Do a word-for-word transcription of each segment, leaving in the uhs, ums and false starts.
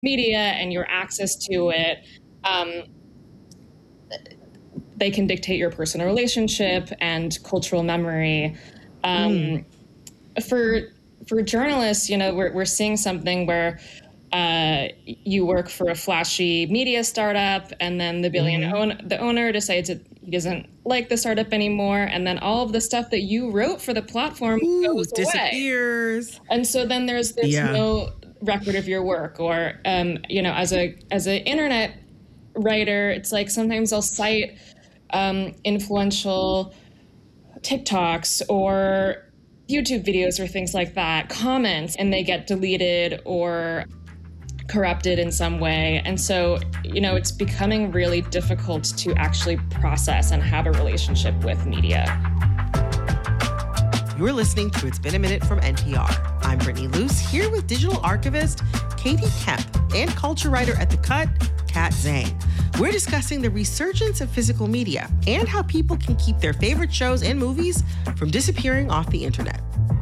media and your access to it, um, they can dictate your personal relationship and cultural memory. Um, mm. For for journalists, you know, we're we're seeing something where uh, you work for a flashy media startup, and then the billion mm-hmm. own, the owner decides that he doesn't like the startup anymore, and then all of the stuff that you wrote for the platform Ooh, goes disappears. away. And so then there's there's yeah. no record of your work, or um, you know, as a as an internet writer, it's like sometimes I'll cite um, influential TikToks or YouTube videos or things like that, comments, and they get deleted or corrupted in some way. And so, you know, it's becoming really difficult to actually process and have a relationship with media. You're listening to It's Been a Minute from N P R. I'm Brittany Luce, here with digital archivist Katie Kemp and culture writer at The Cut, Kat Zhang. We're discussing the resurgence of physical media and how people can keep their favorite shows and movies from disappearing off the internet.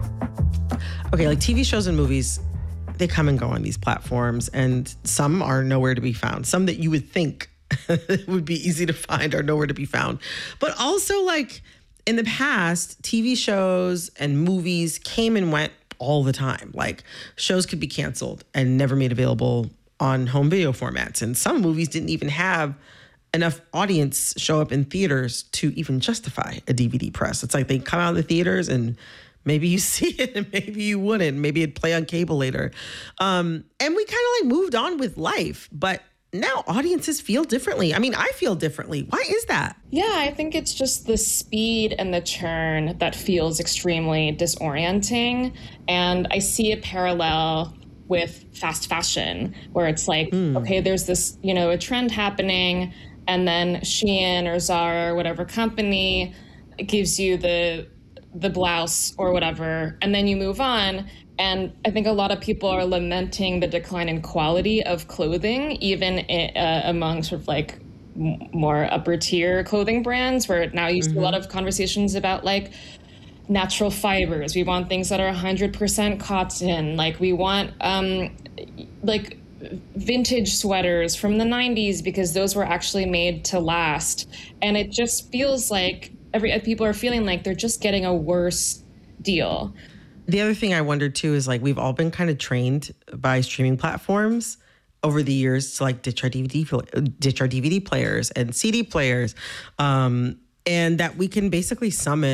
Okay, like T V shows and movies, they come and go on these platforms, and some are nowhere to be found. Some that you would think would be easy to find are nowhere to be found. But also, like, in the past, T V shows and movies came and went all the time. Like, shows could be canceled and never made available on home video formats. And some movies didn't even have enough audience show up in theaters to even justify a D V D press. It's like they come out of the theaters and maybe you see it and maybe you wouldn't. Maybe it'd play on cable later. Um, and we kind of like moved on with life. But now audiences feel differently. I mean, I feel differently. Why is that? Yeah, I think it's just the speed and the churn that feels extremely disorienting. And I see a parallel with fast fashion, where it's like, mm. okay, there's this, you know, a trend happening, and then Shein or Zara or whatever company gives you the the blouse or whatever, and then you move on. And I think a lot of people are lamenting the decline in quality of clothing, even uh, among sort of like m- more upper tier clothing brands, where now you mm-hmm. see a lot of conversations about like natural fibers. We want things that are one hundred percent cotton. Like we want um, like vintage sweaters from the nineties, because those were actually made to last. And it just feels like every people are feeling like they're just getting a worse deal. The other thing I wondered too is like we've all been kind of trained by streaming platforms over the years to like ditch our D V D ditch our D V D players and C D players, um, and that we can basically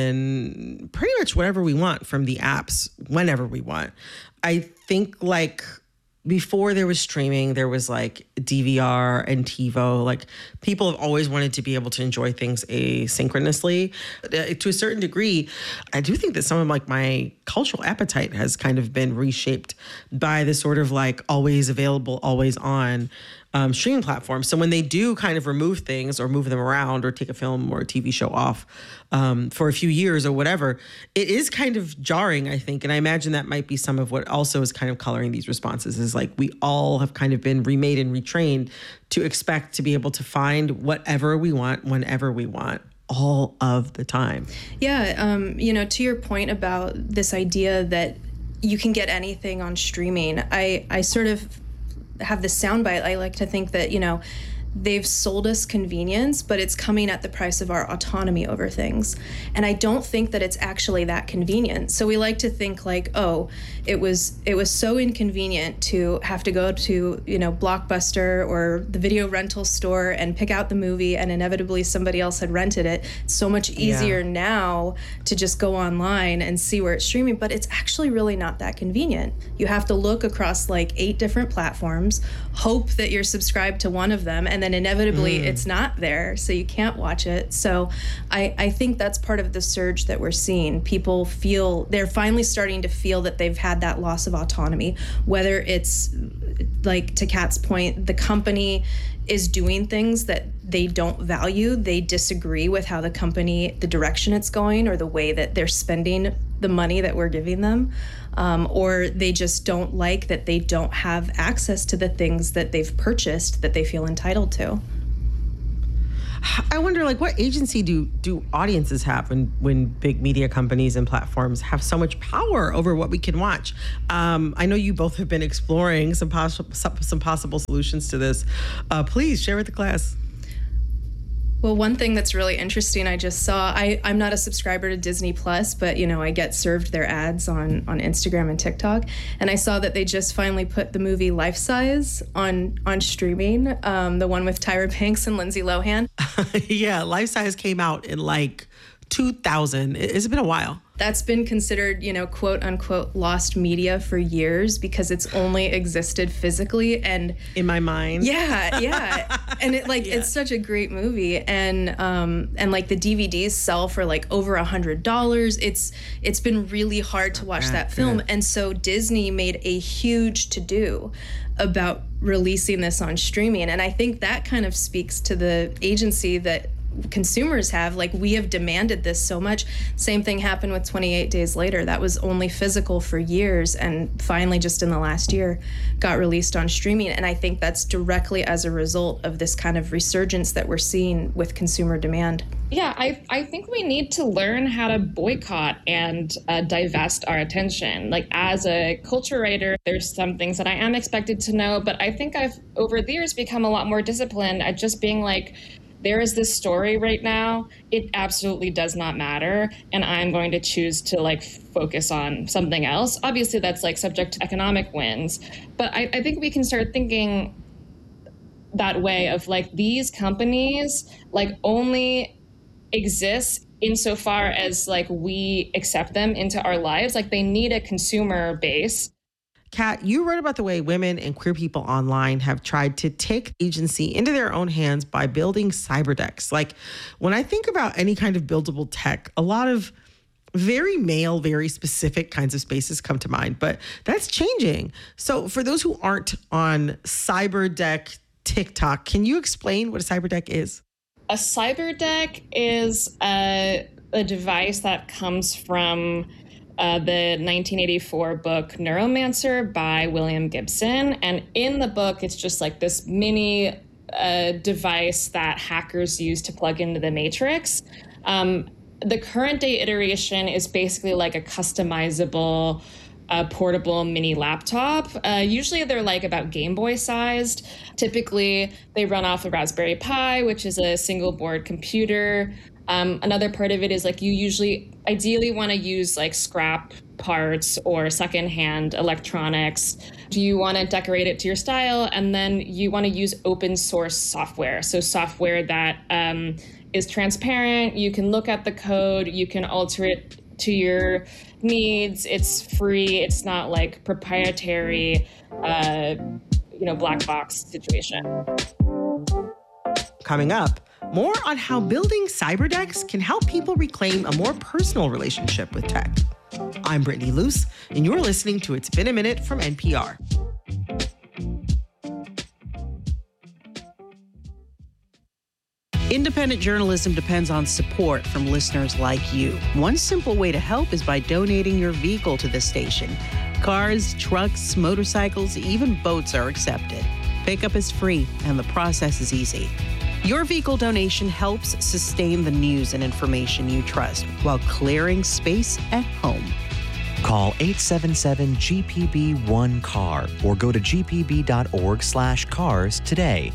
summon pretty much whatever we want from the apps whenever we want. I think like before there was streaming, there was like D V R and TiVo. Like people have always wanted to be able to enjoy things asynchronously. Uh, to a certain degree, I do think that some of like my cultural appetite has kind of been reshaped by the sort of like always available, always on um, streaming platforms. So when they do kind of remove things or move them around or take a film or a T V show off um, for a few years or whatever, it is kind of jarring, I think. And I imagine that might be some of what also is kind of coloring these responses, is like we all have kind of been remade and retrained to expect to be able to find whatever we want, whenever we want, all of the time. Yeah, um, you know, to your point about this idea that you can get anything on streaming, I, I sort of have this soundbite. I like to think that, you know, they've sold us convenience, but it's coming at the price of our autonomy over things. And I don't think that it's actually that convenient. So we like to think like, oh, it was it was so inconvenient to have to go to, you know, Blockbuster or the video rental store and pick out the movie, and inevitably somebody else had rented it. It's so much easier yeah. now to just go online and see where it's streaming, but it's actually really not that convenient. You have to look across like eight different platforms, hope that you're subscribed to one of them, and then inevitably mm. it's not there, so you can't watch it. So I, I think that's part of the surge that we're seeing. People feel, they're finally starting to feel that they've had that loss of autonomy, whether it's, like to Kat's point, the company is doing things that they don't value. They disagree with how the company, the direction it's going, or the way that they're spending the money that we're giving them. Um, or they just don't like that they don't have access to the things that they've purchased that they feel entitled to. I wonder, like, what agency do do audiences have when when big media companies and platforms have so much power over what we can watch? Um, I know you both have been exploring some possible some, some possible solutions to this. Uh, please share with the class. Well, one thing that's really interesting, I just saw, I, I'm not a subscriber to Disney Plus, but, you know, I get served their ads on, on Instagram and TikTok. And I saw that they just finally put the movie Life Size on, on streaming, um, the one with Tyra Banks and Lindsay Lohan. Yeah, Life Size came out in like two thousand. It's been a while. That's been considered, you know, quote unquote, lost media for years because it's only existed physically and in my mind. Yeah, yeah. And it like, yeah. It's such a great movie. And, um, and like the D V Ds sell for like over a hundred dollars. It's, it's been really hard to watch that film. And so Disney made a huge to-do about releasing this on streaming. And I think that kind of speaks to the agency that consumers have. Like, we have demanded this so much. Same thing happened with twenty-eight days later. That was only physical for years and finally just in the last year got released on streaming. And I think that's directly as a result of this kind of resurgence that we're seeing with consumer demand. Yeah, I, I think we need to learn how to boycott and uh, divest our attention. Like, as a culture writer, there's some things that I am expected to know, but I think I've over the years become a lot more disciplined at just being like, there is this story right now. It absolutely does not matter. And I'm going to choose to like focus on something else. Obviously, that's like subject to economic wins. But I, I think we can start thinking that way of like, these companies like only exist insofar as like we accept them into our lives. Like, they need a consumer base. Kat, you wrote about the way women and queer people online have tried to take agency into their own hands by building cyberdecks. Like, when I think about any kind of buildable tech, a lot of very male, very specific kinds of spaces come to mind, but that's changing. So for those who aren't on cyberdeck TikTok, can you explain what a cyberdeck is? A cyberdeck is a, a device that comes from Uh, the nineteen eighty-four book Neuromancer by William Gibson. And in the book, it's just like this mini uh, device that hackers use to plug into the Matrix. Um, the current day iteration is basically like a customizable uh, portable mini laptop. Uh, usually they're like about Game Boy sized. Typically they run off a Raspberry Pi, which is a single board computer. Um, another part of it is like you usually ideally want to use like scrap parts or secondhand electronics. Do you want to decorate it to your style? And then you want to use open source software. So software that um, is transparent. You can look at the code. You can alter it to your needs. It's free. It's not like proprietary, uh, you know, black box situation. Coming up, more on how building cyberdecks can help people reclaim a more personal relationship with tech. I'm Brittany Luce, and you're listening to It's Been a Minute from N P R. Independent journalism depends on support from listeners like you. One simple way to help is by donating your vehicle to the station. Cars, trucks, motorcycles, even boats are accepted. Pickup is free, and the process is easy. Your vehicle donation helps sustain the news and information you trust while clearing space at home. Call eight seven seven G P B one C A R or go to g p b dot org slash cars today.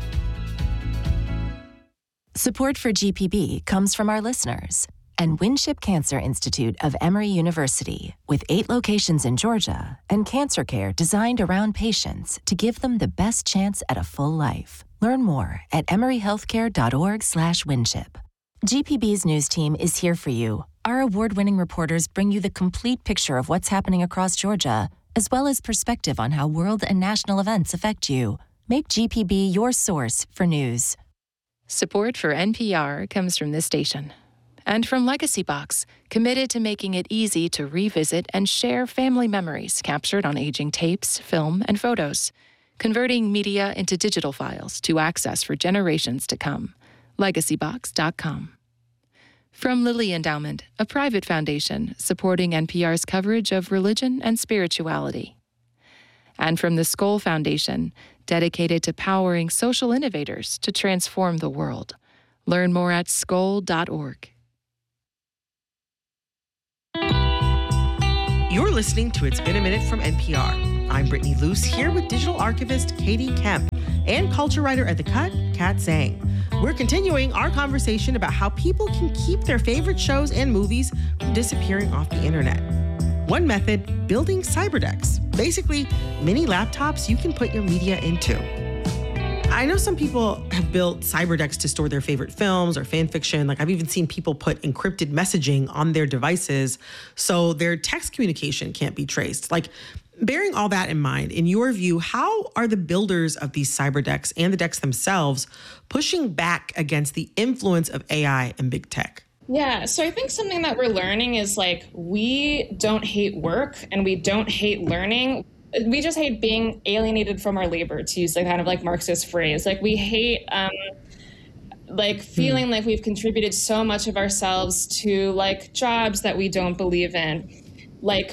Support for G P B comes from our listeners and Winship Cancer Institute of Emory University, with eight locations in Georgia and cancer care designed around patients to give them the best chance at a full life. Learn more at emoryhealthcare.org slash Winship. G P B's news team is here for you. Our award-winning reporters bring you the complete picture of what's happening across Georgia, as well as perspective on how world and national events affect you. Make G P B your source for news. Support for N P R comes from this station. And from Legacy Box, committed to making it easy to revisit and share family memories captured on aging tapes, film, and photos. Converting media into digital files to access for generations to come. legacy box dot com. From Lilly Endowment, a private foundation supporting N P R's coverage of religion and spirituality. And from the Skoll Foundation, dedicated to powering social innovators to transform the world. Learn more at skoll dot org. You're listening to It's Been a Minute from N P R. I'm Brittany Luce here with digital archivist Katie Kemp and culture writer at The Cut, Kat Zhang. We're continuing our conversation about how people can keep their favorite shows and movies from disappearing off the internet. One method, building cyberdecks, basically mini laptops you can put your media into. I know some people have built cyberdecks to store their favorite films or fan fiction. Like I've even seen people put encrypted messaging on their devices so their text communication can't be traced. Like, bearing all that in mind, in your view, how are the builders of these cyberdecks and the decks themselves pushing back against the influence of A I and big tech? Yeah, so I think something that we're learning is like, we don't hate work and we don't hate learning. We just hate being alienated from our labor, to use the kind of like Marxist phrase. Like we hate um, like feeling hmm. like we've contributed so much of ourselves to like jobs that we don't believe in. Like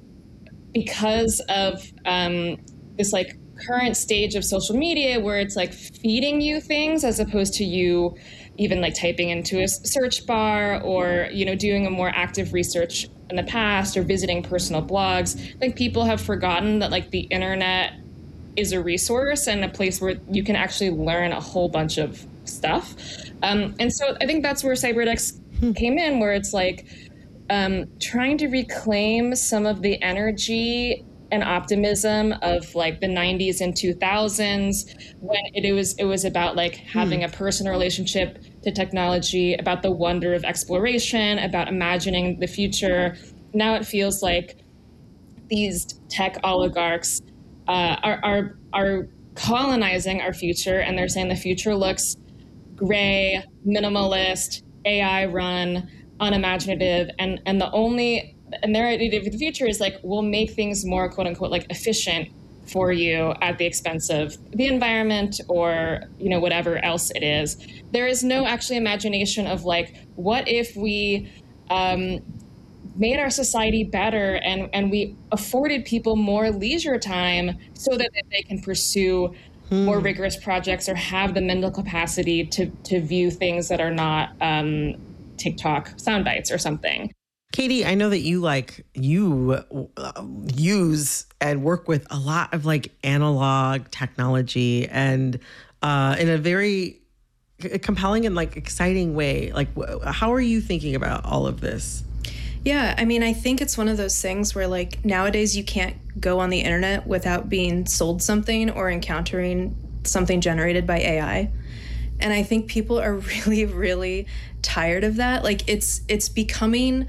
because of um, this like current stage of social media where it's like feeding you things as opposed to you even like typing into a search bar or, you know, doing a more active research in the past or visiting personal blogs. I think people have forgotten that like the internet is a resource and a place where you can actually learn a whole bunch of stuff. Um, and so I think that's where cyberdecks came in, where it's like um, trying to reclaim some of the energy and optimism of like the nineties and two thousands when it, it was it was about like having hmm. a personal relationship to technology, about the wonder of exploration, about imagining the future. Now it feels like these tech oligarchs uh, are, are are colonizing our future, and they're saying the future looks gray, minimalist, A I run, unimaginative, and and the only and their idea of the future is like, we'll make things more quote unquote like efficient for you at the expense of the environment or, you know, whatever else it is. There is no actually imagination of like, what if we um, made our society better and, and we afforded people more leisure time so that they can pursue hmm. more rigorous projects or have the mental capacity to, to view things that are not um, TikTok sound bites or something. Katie, I know that you like you uh, use and work with a lot of like analog technology and uh, in a very compelling and like exciting way. Like, how are you thinking about all of this? Yeah, I mean, I think it's one of those things where like nowadays you can't go on the internet without being sold something or encountering something generated by A I. And I think people are really, really tired of that. Like it's it's becoming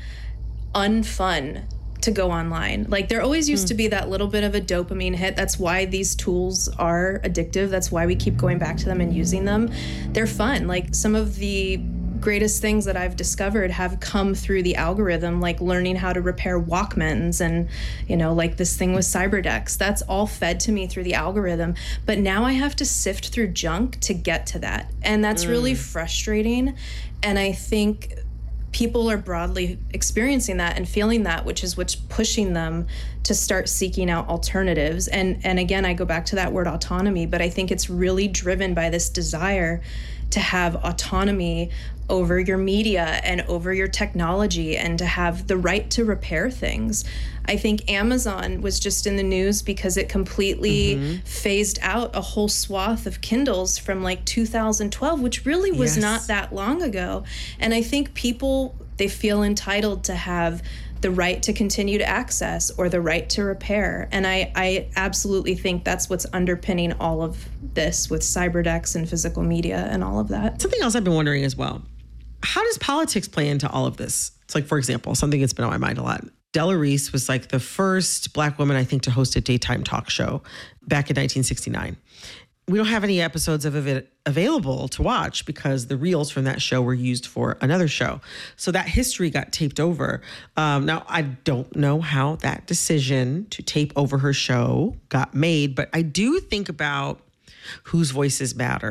unfun to go online. Like there always used mm. to be that little bit of a dopamine hit. That's why these tools are addictive. That's why we keep going back to them and using them. They're fun. Like some of the greatest things that I've discovered have come through the algorithm, like learning how to repair Walkmans and, you know, like this thing with cyberdecks. That's all fed to me through the algorithm. But now I have to sift through junk to get to that. And that's mm. really frustrating. And I think people are broadly experiencing that and feeling that, which is what's pushing them to start seeking out alternatives. And and again, I go back to that word autonomy, but I think it's really driven by this desire to have autonomy over your media and over your technology and to have the right to repair things. I think Amazon was just in the news because it completely mm-hmm. phased out a whole swath of Kindles from like two thousand twelve, which really was yes. not that long ago. And I think people, they feel entitled to have the right to continue to access or the right to repair. And I, I absolutely think that's what's underpinning all of this with cyberdecks and physical media and all of that. Something else I've been wondering as well. How does politics play into all of this? It's like, for example, something that's been on my mind a lot. Della Reese was like the first Black woman, I think, to host a daytime talk show back in nineteen sixty-nine. We don't have any episodes of it available to watch because the reels from that show were used for another show. So that history got taped over. Um, now, I don't know how that decision to tape over her show got made, but I do think about whose voices matter,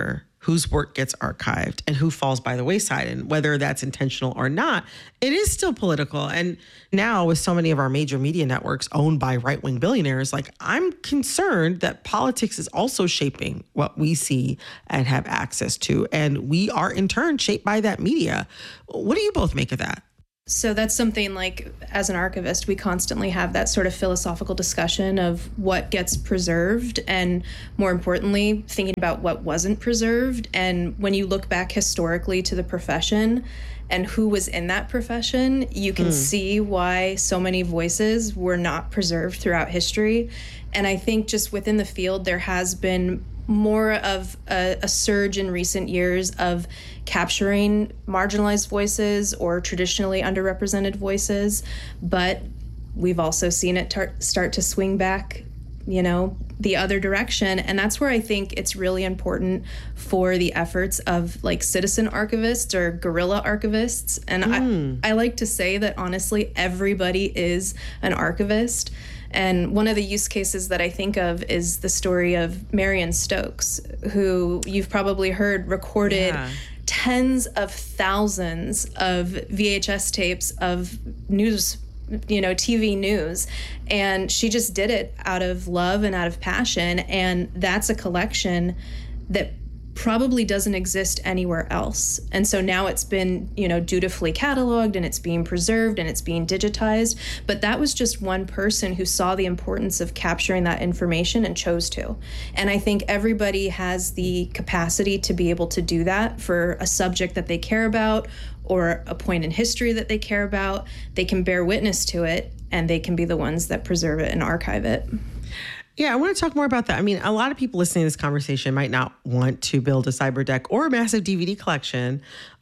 whose work gets archived and who falls by the wayside. And whether that's intentional or not, it is still political. And now with so many of our major media networks owned by right-wing billionaires, like I'm concerned that politics is also shaping what we see and have access to. And we are in turn shaped by that media. What do you both make of that? So that's something like, as an archivist, we constantly have that sort of philosophical discussion of what gets preserved and, more importantly, thinking about what wasn't preserved. And when you look back historically to the profession and who was in that profession, you can mm. see why so many voices were not preserved throughout history. And I think just within the field, there has been more of a, a surge in recent years of capturing marginalized voices or traditionally underrepresented voices, but we've also seen it tar- start to swing back, you know, the other direction. And that's where I think it's really important for the efforts of like citizen archivists or guerrilla archivists. And mm. I, I like to say that honestly, everybody is an archivist. And one of the use cases that I think of is the story of Marion Stokes, who you've probably heard recorded yeah. tens of thousands of V H S tapes of news, you know, T V news. And she just did it out of love and out of passion. And that's a collection that probably doesn't exist anywhere else. And so now it's been, you know, dutifully cataloged and it's being preserved and it's being digitized. But that was just one person who saw the importance of capturing that information and chose to. And I think everybody has the capacity to be able to do that for a subject that they care about or a point in history that they care about. They can bear witness to it and they can be the ones that preserve it and archive it. Yeah, I want to talk more about that. I mean, a lot of people listening to this conversation might not want to build a cyberdeck or a massive D V D collection.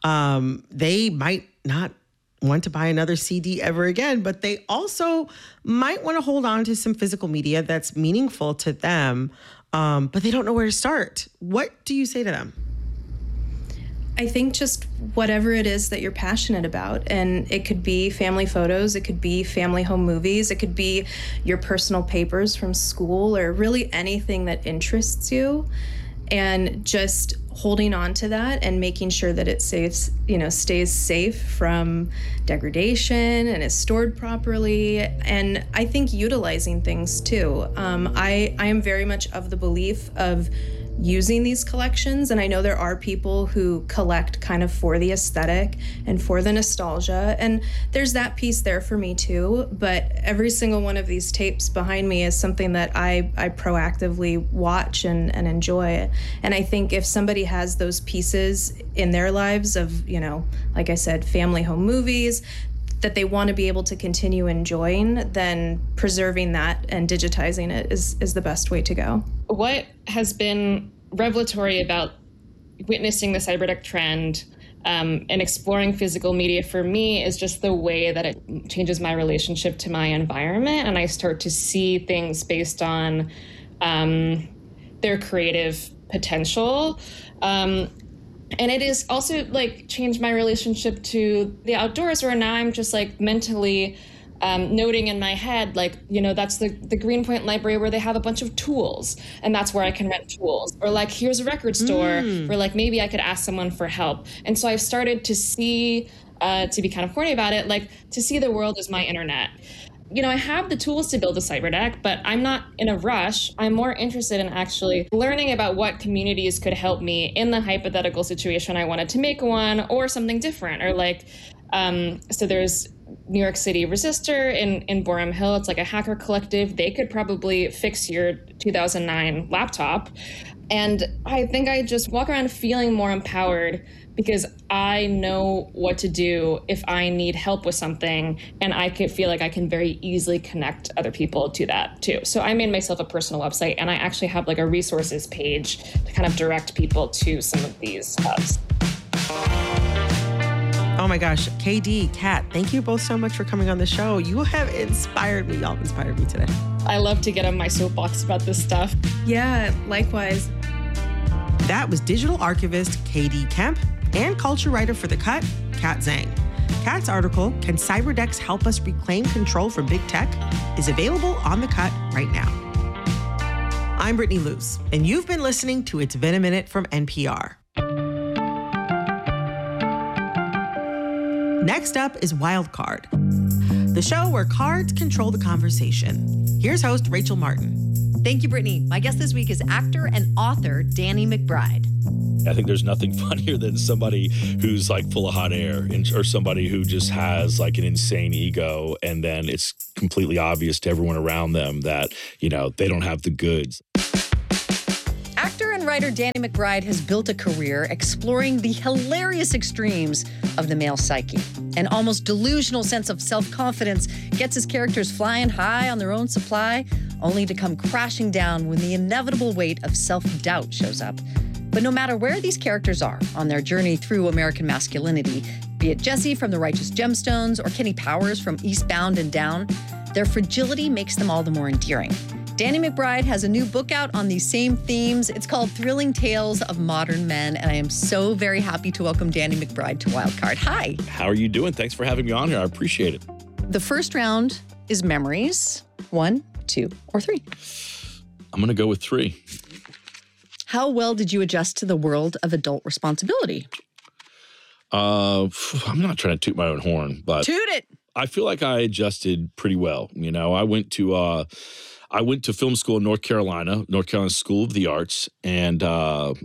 Um, they might not want to buy another C D ever again, but they also might want to hold on to some physical media that's meaningful to them, um, but they don't know where to start. What do you say to them? I think just whatever it is that you're passionate about. And it could be family photos, it could be family home movies, it could be your personal papers from school, or really anything that interests you. And just holding on to that and making sure that it saves, you know, stays safe from degradation and is stored properly. And I think utilizing things too. Um, I, I am very much of the belief of using these collections. And I know there are people who collect kind of for the aesthetic and for the nostalgia. And there's that piece there for me too. But every single one of these tapes behind me is something that I, I proactively watch and, and enjoy. And I think if somebody has those pieces in their lives of, you know, like I said, family home movies, that they want to be able to continue enjoying, then preserving that and digitizing it is, is the best way to go. What has been revelatory about witnessing the cyberdeck trend um, and exploring physical media for me is just the way that it changes my relationship to my environment. And I start to see things based on um, their creative potential. Um, And it is also like changed my relationship to the outdoors, where now I'm just like mentally um, noting in my head, like, you know, that's the, the Greenpoint Library where they have a bunch of tools and that's where I can rent tools. Or like, here's a record store mm. where like maybe I could ask someone for help. And so I've started to see, uh, to be kind of corny about it, like to see the world as my internet. You know, I have the tools to build a cyberdeck, but I'm not in a rush. I'm more interested in actually learning about what communities could help me in the hypothetical situation I wanted to make one, or something different. Or like, um, so there's New York City Resistor in, in Borum Hill. It's like a hacker collective. They could probably fix your two thousand nine laptop. And I think I just walk around feeling more empowered because I know what to do if I need help with something, and I could feel like I can very easily connect other people to that too. So I made myself a personal website, and I actually have like a resources page to kind of direct people to some of these hubs. Oh my gosh, K D, Kat, thank you both so much for coming on the show. You have inspired me. Y'all have inspired me today. I love to get on my soapbox about this stuff. Yeah, likewise. That was digital archivist K D Kemp and culture writer for The Cut, Kat Zhang. Kat's article, Can Cyberdecks Help Us Reclaim Control from Big Tech?, is available on The Cut right now. I'm Brittany Luce, and you've been listening to It's Been a Minute from N P R. Next up is Wild Card, the show where cards control the conversation. Here's host Rachel Martin. Thank you, Brittany. My guest this week is actor and author Danny McBride. I think there's nothing funnier than somebody who's like full of hot air and, or somebody who just has like an insane ego, and then it's completely obvious to everyone around them that, you know, they don't have the goods. Actor and writer Danny McBride has built a career exploring the hilarious extremes of the male psyche. An almost delusional sense of self-confidence gets his characters flying high on their own supply, only to come crashing down when the inevitable weight of self-doubt shows up. But no matter where these characters are on their journey through American masculinity, be it Jesse from The Righteous Gemstones or Kenny Powers from Eastbound and Down, their fragility makes them all the more endearing. Danny McBride has a new book out on these same themes. It's called Thrilling Tales of Modern Men, and I am so very happy to welcome Danny McBride to Wildcard. Hi. How are you doing? Thanks for having me on here. I appreciate it. The first round is memories. One, two, or three. I'm going to go with three. How well did you adjust to the world of adult responsibility? Uh, I'm not trying to toot my own horn, but Toot it! I feel like I adjusted pretty well. You know, I went to uh, I went to film school in North Carolina, North Carolina School of the Arts, and uh,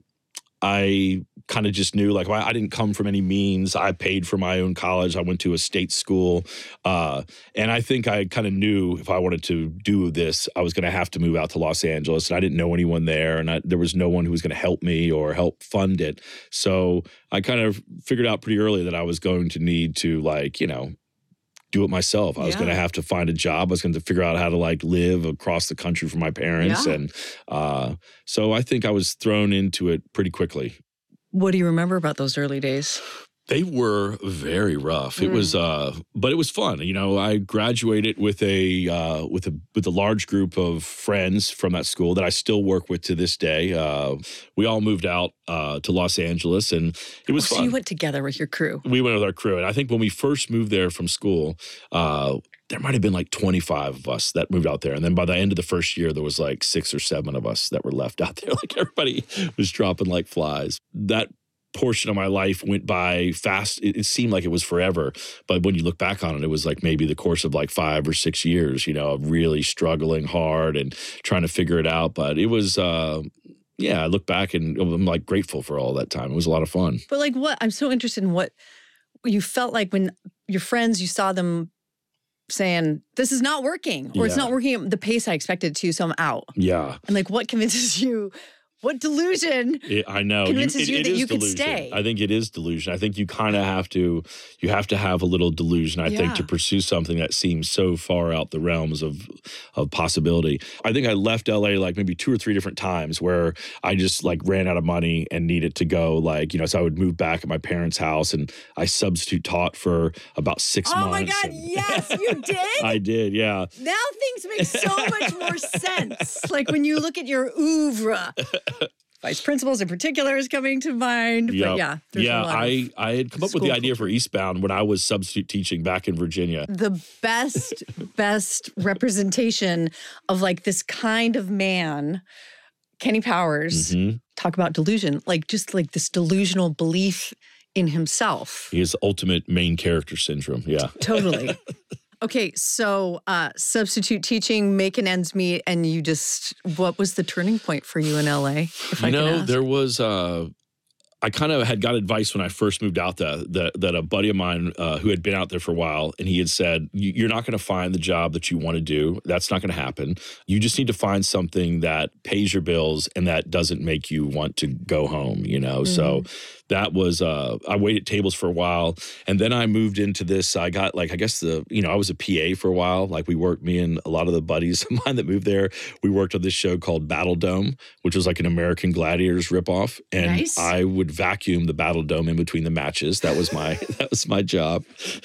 I kind of just knew, like, well, I didn't come from any means. I paid for my own college. I went to a state school, uh, and I think I kind of knew if I wanted to do this, I was going to have to move out to Los Angeles, and I didn't know anyone there, and I, there was no one who was going to help me or help fund it. So I kind of figured out pretty early that I was going to need to, like, you know, do it myself. I was Yeah. going to have to find a job. I was going to figure out how to like live across the country from my parents. Yeah. And uh, so I think I was thrown into it pretty quickly. What do you remember about those early days? They were very rough. It was, uh, but it was fun. You know, I graduated with a uh, with a with a large group of friends from that school that I still work with to this day. Uh, we all moved out uh, to Los Angeles, and it was Oh, fun. so you went together with your crew. We went with our crew, and I think when we first moved there from school, uh, there might have been like twenty-five of us that moved out there. And then by the end of the first year, there was like six or seven of us that were left out there. Like everybody was dropping like flies. That portion of my life went by fast. It, it seemed like it was forever. But when you look back on it, it was like maybe the course of like five or six years, you know, of really struggling hard and trying to figure it out. But it was, uh, yeah, I look back and I'm like grateful for all that time. It was a lot of fun. But like what? I'm so interested in what you felt like when your friends, you saw them saying, this is not working, or it's Yeah. not working at the pace I expected to, so I'm out. Yeah. And like what convinces you, what delusion It, I know. convinces you it that is you could delusion. stay? I think it is delusion. I think you kind of have to, you have to have a little delusion, I Yeah. think, to pursue something that seems so far out the realms of, of possibility. I think I left L A like maybe two or three different times where I just like ran out of money and needed to go, like, you know, so I would move back at my parents' house and I substitute taught for about six Oh months. my God, and- yes, you did? I did, yeah. Now things make so much more sense. Like when you look at your oeuvre, vice principals in particular is coming to mind. Yep. But yeah, there's yeah, a lot I, of I had come up with school the idea for Eastbound when I was substitute teaching back in Virginia. the best, best representation of like this kind of man, Kenny Powers. Mhm. Talk about delusion, like just like this delusional belief in himself. His ultimate main character syndrome, yeah. Totally. Okay, so uh, substitute teaching, making ends meet, and you just, what was the turning point for you in L A? If I You can know, ask? there was, uh, I kind of had got advice when I first moved out there that, that a buddy of mine uh, who had been out there for a while, and he had said, you're not going to find the job that you want to do. That's not going to happen. You just need to find something that pays your bills and that doesn't make you want to go home, you know? Mm-hmm. So that was, uh, I waited tables for a while, and then I moved into this. I got like, I guess the, you know, I was a P A for a while. Like we worked, me and a lot of the buddies of mine that moved there, we worked on this show called Battle Dome, which was like an American Gladiators ripoff. And Nice. I would vacuum the Battle Dome in between the matches. That was my, that was my job.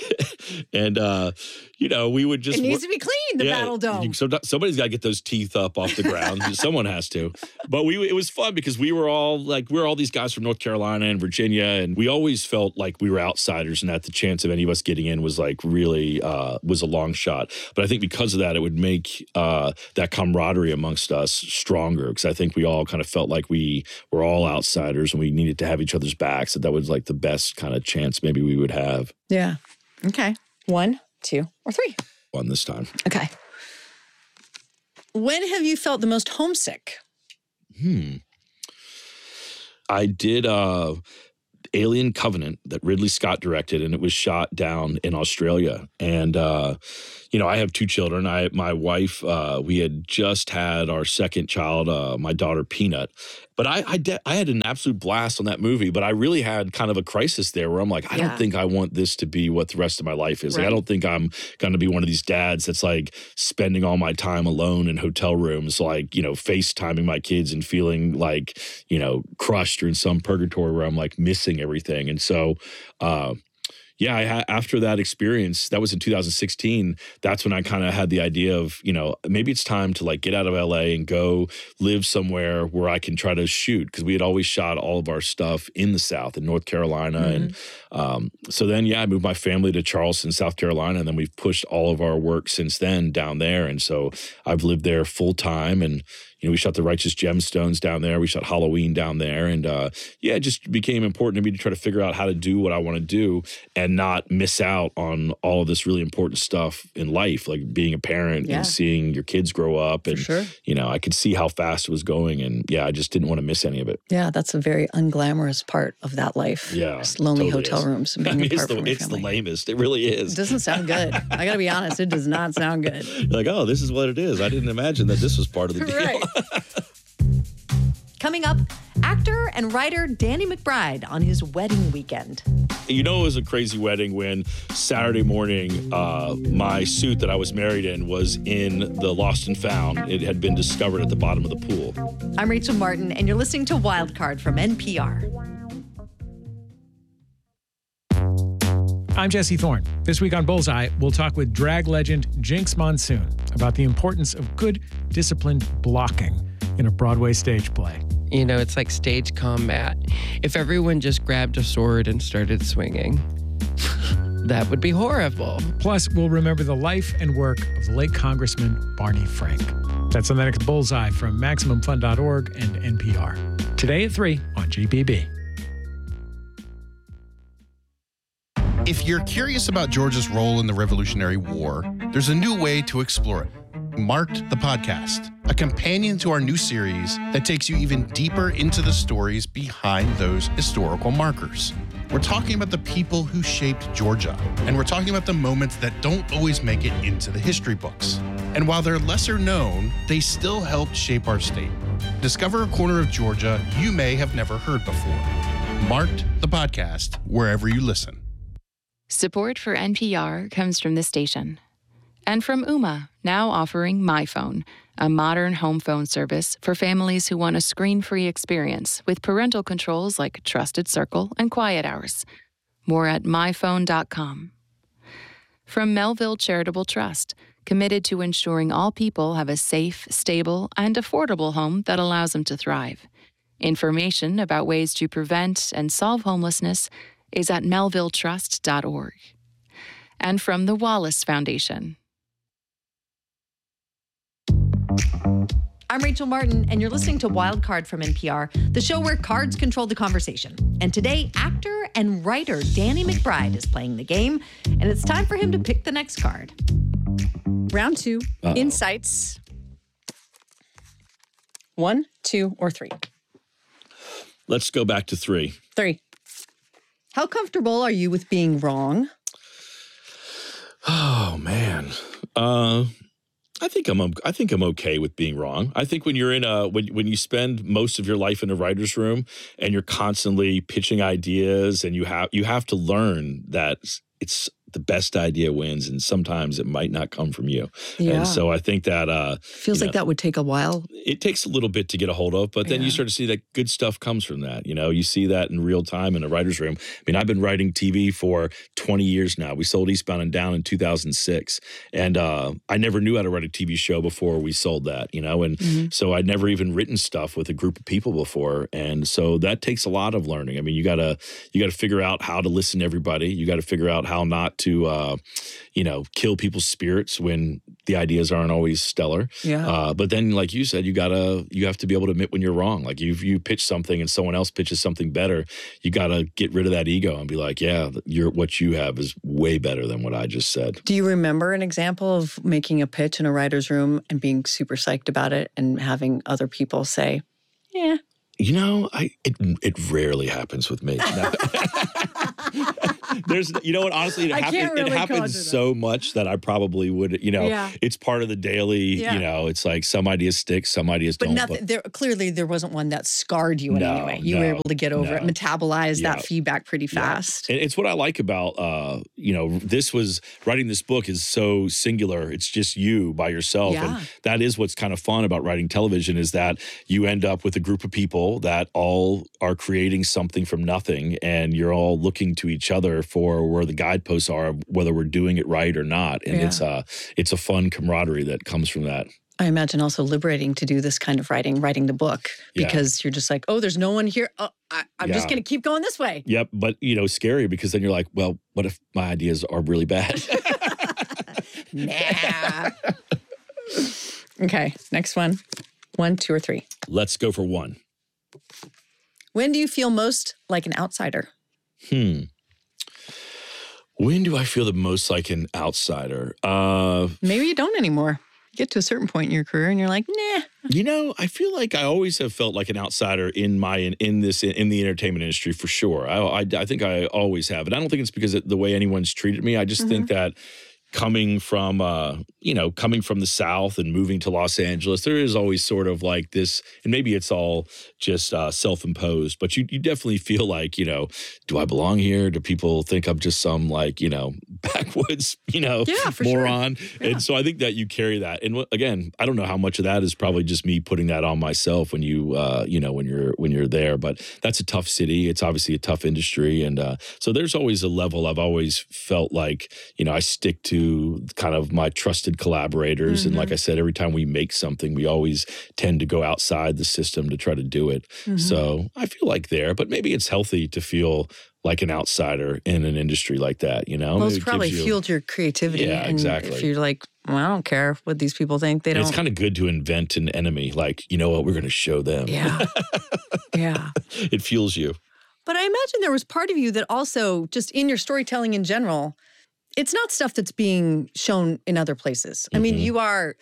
And, uh, you know, we would just it needs work- to be clean, the yeah, Battle Dome. you- so- somebody's got to get those teeth up off the ground. Someone has to. But we, it was fun because we were all like, we were all these guys from North Carolina and Virginia, and we always felt like we were outsiders, and that the chance of any of us getting in was like really uh, was a long shot. But I think because of that, it would make uh, that camaraderie amongst us stronger, because I think we all kind of felt like we were all outsiders and we needed to have each other's backs. That that was like the best kind of chance maybe we would have. Yeah. Okay. One, two, or three. One this time. Okay. When have you felt the most homesick? Hmm. I did uh, Alien Covenant that Ridley Scott directed, and it was shot down in Australia. And, uh, you know, I have two children. I, my wife, uh, we had just had our second child, uh, my daughter Peanut. But I, I, de- I had an absolute blast on that movie. But I really had kind of a crisis there where I'm like, I Yeah. don't think I want this to be what the rest of my life is. Like, Right. I don't think I'm going to be one of these dads that's like spending all my time alone in hotel rooms, like, you know, FaceTiming my kids and feeling like, you know, crushed or in some purgatory where I'm like missing everything. And so, uh, yeah, I ha- after that experience, that was in two thousand sixteen, that's when I kind of had the idea of, you know, maybe it's time to like get out of L A and go live somewhere where I can try to shoot, because we had always shot all of our stuff in the South, in North Carolina. Mm-hmm. And um, so then, yeah, I moved my family to Charleston, South Carolina, and then we've pushed all of our work since then down there. And so I've lived there full time, and you know, we shot The Righteous Gemstones down there. We shot Halloween down there. And uh, yeah, it just became important to me to try to figure out how to do what I want to do and not miss out on all of this really important stuff in life, like being a parent Yeah. and seeing your kids grow up. And, sure. you know, I could see how fast it was going. And yeah, I just didn't want to miss any of it. Yeah, that's a very unglamorous part of that life. Yeah. Just lonely totally hotel is. rooms and I being mean, it's apart the, from your it's family. the lamest. It really It is. doesn't sound good. I got to be honest, it does not sound good. You're like, oh, this is what it is. I didn't imagine that this was part of the deal. Right. Coming up, actor and writer Danny McBride on his wedding weekend. You know, it was a crazy wedding when Saturday morning, uh, my suit that I was married in was in the Lost and Found. It had been discovered at the bottom of the pool. I'm Rachel Martin, and you're listening to Wildcard from N P R. I'm Jesse Thorne. This week on Bullseye, we'll talk with drag legend Jinx Monsoon about the importance of good, disciplined blocking in a Broadway stage play. You know, it's like stage combat. If everyone just grabbed a sword and started swinging, that would be horrible. Plus, we'll remember the life and work of late Congressman Barney Frank. That's on the next Bullseye from Maximum Fun dot org and N P R. Today at three on G P B. If you're curious about Georgia's role in the Revolutionary War, there's a new way to explore it. Marked the Podcast, a companion to our new series that takes you even deeper into the stories behind those historical markers. We're talking about the people who shaped Georgia, and we're talking about the moments that don't always make it into the history books. And while they're lesser known, they still helped shape our state. Discover a corner of Georgia you may have never heard before. Marked the Podcast, wherever you listen. Support for N P R comes from this station. And from Ooma, now offering MyPhone, a modern home phone service for families who want a screen-free experience with parental controls like Trusted Circle and Quiet Hours. More at my phone dot com. From Melville Charitable Trust, committed to ensuring all people have a safe, stable, and affordable home that allows them to thrive. Information about ways to prevent and solve homelessness is at melville trust dot org. And from the Wallace Foundation. I'm Rachel Martin, and you're listening to Wildcard from N P R, the show where cards control the conversation. And today, actor and writer Danny McBride is playing the game, and it's time for him to pick the next card. Round two, Uh-oh. insights. One, two, or three? Let's go back to three. Three. How comfortable are you with being wrong? Oh, man. Uh, I think I'm I think I'm okay with being wrong. I think when you're in a when when you spend most of your life in a writer's room and you're constantly pitching ideas, and you have you have to learn that it's the best idea wins, and sometimes it might not come from you. Yeah. And so I think that uh, Feels you like know, that would take a while. it takes a little bit to get a hold of, but then Yeah. you start to see that good stuff comes from that. You know, you see that in real time in a writer's room. I mean, I've been writing T V for twenty years now. We sold Eastbound and Down in two thousand six. And uh, I never knew how to write a T V show before we sold that, you know, and Mm-hmm. so I'd never even written stuff with a group of people before. And so that takes a lot of learning. I mean, you gotta, you gotta figure out how to listen to everybody. You gotta figure out how not to, uh, you know, kill people's spirits when the ideas aren't always stellar. Yeah. Uh, but then, like you said, you gotta you have to be able to admit when you're wrong. Like if you pitch something and someone else pitches something better, you gotta get rid of that ego and be like, yeah, you're what you have is way better than what I just said. Do you remember an example of making a pitch in a writer's room and being super psyched about it and having other people say, yeah? You know, I it it rarely happens with me. There's, you know what? Honestly, it, I happen, can't really it happens so much that I probably would. You know, Yeah. it's part of the daily. Yeah. You know, it's like some ideas stick, some ideas But don't. nothing. There clearly there wasn't one that scarred you in No, any way. You were no, able to get over it, no. metabolize Yeah. that feedback pretty Yeah. fast. And it's what I like about, uh, you know, this was writing this book is so singular. It's just you by yourself. Yeah. And that is what's kind of fun about writing television is that you end up with a group of people that all are creating something from nothing and you're all looking to each other for where the guideposts are, whether we're doing it right or not. And Yeah. it's, uh, it's a fun camaraderie that comes from that. I imagine also liberating to do this kind of writing, writing the book, Yeah. because you're just like, oh, there's no one here. Oh, I, I'm just Yeah. going to keep going this way. Yep. But, you know, scary because then you're like, well, what if my ideas are really bad? Nah. Okay, next one. One, two, or three. Let's go for one. When do you feel most like an outsider? Hmm. When do I feel the most like an outsider? Uh, Maybe you don't anymore. You get to a certain point in your career and you're like, nah. you know, I feel like I always have felt like an outsider in my in, in this in the entertainment industry for sure. I, I I think I always have, and I don't think it's because of the way anyone's treated me. I just think that coming from uh, you know coming from the South and moving to Los Angeles, there is always sort of like this, and maybe it's all just uh, self-imposed, but you you definitely feel like, you know, do I belong here? Do people think I'm just some like, you know, backwoods, you know, Yeah, for sure. moron? And so I think that you carry that. And again, I don't know how much of that is probably just me putting that on myself when you, uh, you know, when you're when you're there. But that's a tough city. It's obviously a tough industry, and uh, so there's always a level I've always felt like, you know, I stick to kind of my trusted collaborators, Mm-hmm. and like I said, every time we make something, we always tend to go outside the system to try to do it. Mm-hmm. So I feel like there, but maybe it's healthy to feel like an outsider in an industry like that, you know? Well, Maybe it's it probably gives you- fueled your creativity. Yeah, and exactly. If you're like, well, I don't care what these people think. They And don't. it's kind of good to invent an enemy. Like, you know what? We're going to show them. Yeah. Yeah. It fuels you. But I imagine there was part of you that also, just in your storytelling in general, it's not stuff that's being shown in other places. I mean, Mhm. you are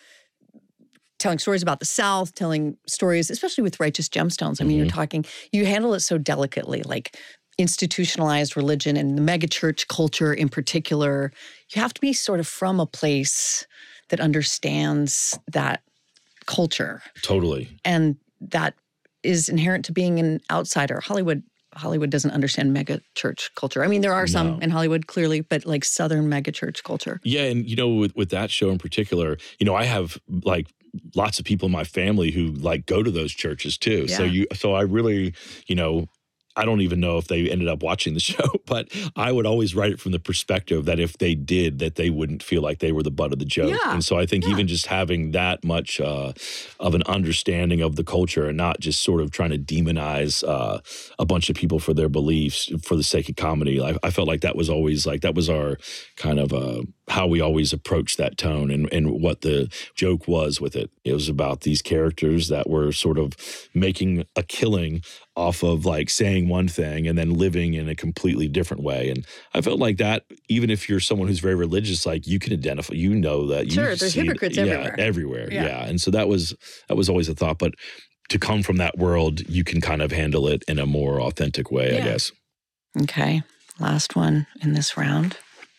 telling stories about the South, telling stories, especially with Righteous Gemstones. I mean, you're talking, you handle it so delicately, like institutionalized religion and the megachurch culture in particular. You have to be sort of from a place that understands that culture. Totally. And that is inherent to being an outsider. Hollywood Hollywood doesn't understand mega church culture. I mean, there are some No. in Hollywood, clearly, but like Southern mega church culture. Yeah, and you know, with with that show in particular, you know, I have like lots of people in my family who like go to those churches too. So Yeah. you, so I really, you know, I don't even know if they ended up watching the show, but I would always write it from the perspective that if they did, that they wouldn't feel like they were the butt of the joke. Yeah. And so I think even just having that much uh, of an understanding of the culture and not just sort of trying to demonize uh, a bunch of people for their beliefs for the sake of comedy, I, I felt like that was always like, that was our kind of uh, how we always approached that tone and, and what the joke was with it. It was about these characters that were sort of making a killing off of like saying one thing and then living in a completely different way. And I felt like that, even if you're someone who's very religious, like you can identify, you know that. You Sure, there's see it- hypocrites yeah, everywhere. Everywhere, Yeah. yeah. And so that was that was always a thought. But to come from that world, you can kind of handle it in a more authentic way, I Yeah. guess. Okay, last one in this round.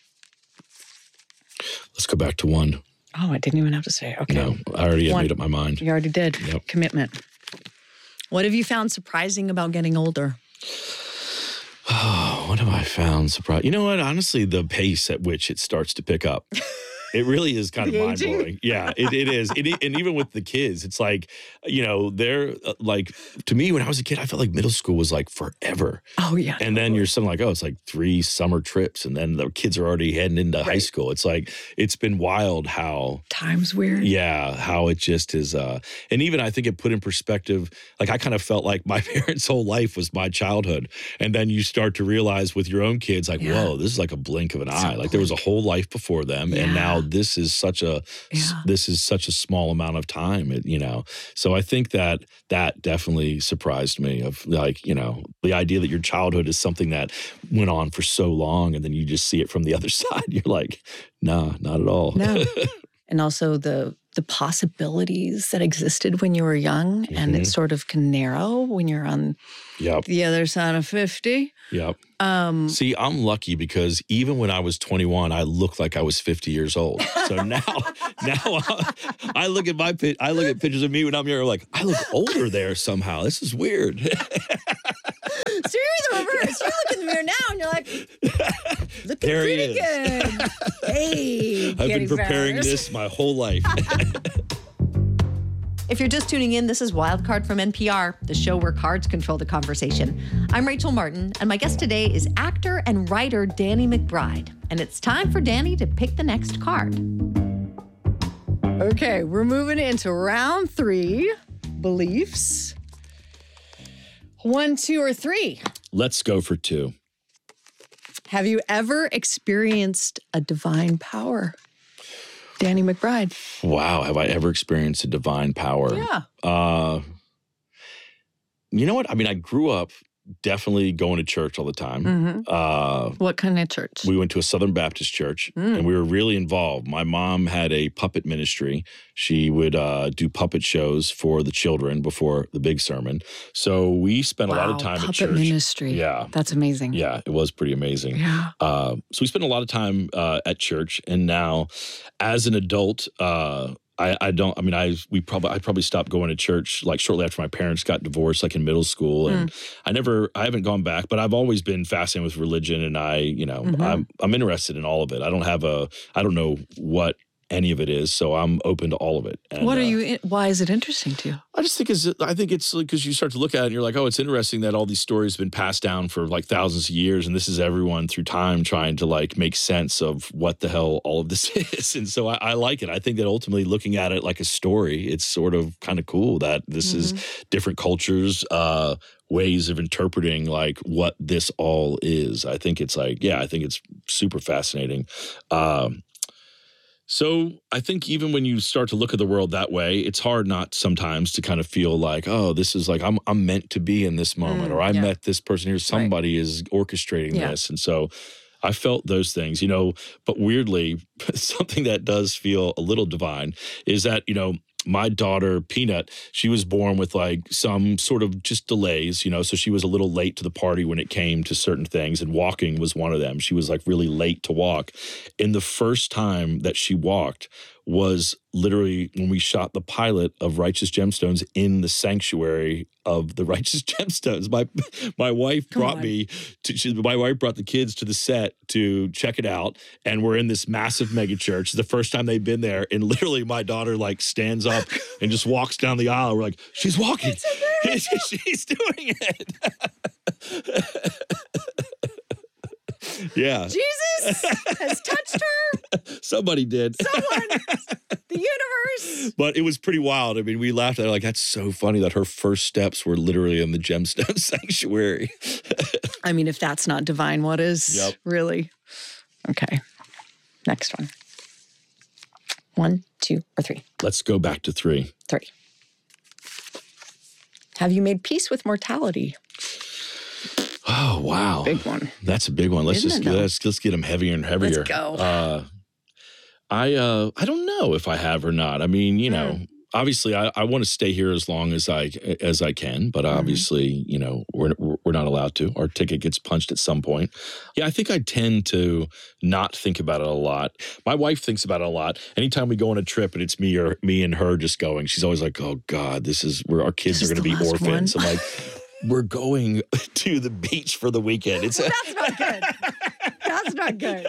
Let's go back to one. Oh, I didn't even have to say. Okay. No, I already had One. made up my mind. You already did. Yep. Commitment. What have you found surprising about getting older? Oh, what have I found surprising? You know what? Honestly, the pace at which it starts to pick up. It really is kind of The mind aging? blowing. Yeah, it, it is. It, and even with the kids, it's like, you know, they're uh, like, to me, when I was a kid, I felt like middle school was like forever. Oh, yeah. And then you're suddenly like, oh, it's like three summer trips. And then the kids are already heading into high school. It's like, it's been wild how Time's weird. yeah, how it just is. Uh, and even I think it put in perspective, like I kind of felt like my parents' whole life was my childhood. And then you start to realize with your own kids, like, Yeah. whoa, this is like a blink of an eye. Like there was a whole life before them. And now this is such a Yeah. this is such a small amount of time, it, you know. So I think that that definitely surprised me. Of like, you know, the idea that your childhood is something that went on for so long, and then you just see it from the other side. You're like, nah, not at all. No. And also the the possibilities that existed when you were young, and Mhm. it sort of can narrow when you're on Yep. the other side of fifty. Yep. Um, See, I'm lucky because even when I was twenty-one, I looked like I was fifty years old. So now, now I, I look at my pi- I look at pictures of me when I'm younger, like I look older there somehow. This is weird. So you're the reverse. You look in the mirror now and you're like, looking There he pretty is. good. Hey, I've been Katie preparing Ferris. this my whole life. If you're just tuning in, this is Wildcard from N P R, the show where cards control the conversation. I'm Rachel Martin, and my guest today is actor and writer Danny McBride. And it's time for Danny to pick the next card. Okay, we're moving into round three, beliefs. One, two, or three. Let's go for two. Have you ever experienced a divine power? Danny McBride. Wow, have I ever experienced a divine power? Yeah. Uh, you know what? I mean, I grew up definitely going to church all the time. Mm-hmm. Uh, What kind of church? we went to a Southern Baptist church, Mm. and we were really involved. My mom had a puppet ministry. She would uh, do puppet shows for the children before the big sermon. So we spent a lot of Wow, time puppet at church. ministry. Yeah. That's amazing. Yeah, it was pretty amazing. Yeah. Uh, so we spent a lot of time uh, at church, and now, as an adult, uh, I, I don't. I mean, I we probably I probably stopped going to church like shortly after my parents got divorced, like in middle school, and I never, I haven't gone back. But I've always been fascinated with religion, and I, you know, Mhm. I'm I'm interested in all of it. I don't have a, I don't know what any of it is, so I'm open to all of it. And, What are uh, you, in, why is it interesting to you? I just think it's, I think it's because you start to look at it and you're like, oh, it's interesting that all these stories have been passed down for like thousands of years. And this is everyone through time trying to like make sense of what the hell all of this is. And so I, I like it. I think that ultimately looking at it like a story, it's sort of kind of cool that this is different cultures, uh, ways of interpreting like what this all is. I think it's like, yeah, I think it's super fascinating. Um, So I think even when you start to look at the world that way, it's hard not sometimes to kind of feel like, oh, this is like I'm I'm meant to be in this moment, Mm, or I yeah. met this person here. Somebody is orchestrating Yeah. this, and so I felt those things, you know. But weirdly, something that does feel a little divine is that, you know, my daughter Peanut, she was born with like some sort of just delays, you know, so she was a little late to the party when it came to certain things, and walking was one of them. She was like really late to walk. And the first time that she walked was literally when we shot the pilot of Righteous Gemstones in the sanctuary of the Righteous Gemstones. My my wife Come brought on. me to she, my wife brought the kids to the set to check it out, and we're in this massive mega church. It's the first time they've been there, and literally my daughter like stands up and just walks down the aisle. We're like, she's walking. She's doing it. Yeah. Jesus has touched her. Somebody did. Someone, the universe. But it was pretty wild. I mean, we laughed at it like, that's so funny that her first steps were literally in the gemstone sanctuary. I mean, if that's not divine, what is? Yep. Really? Okay. Next one. One, two, or three. Let's go back to three. Three. Have you made peace with mortality? Oh, wow. Big one. That's a big one. Let's Isn't just it, though? let's let's get them heavier and heavier. Let's go. Uh, I uh, I don't know if I have or not. I mean, you know, Mm. obviously, I, I want to stay here as long as I as I can, but Mm-hmm. obviously, you know, we're we're not allowed to. Our ticket gets punched at some point. Yeah, I think I tend to not think about it a lot. My wife thinks about it a lot. Anytime we go on a trip and it's me or me and her just going, she's always like, "Oh God, this is where our kids This are is going to the be last orphans." one. I'm like. We're going to the beach for the weekend. It's That's not good. That's not good.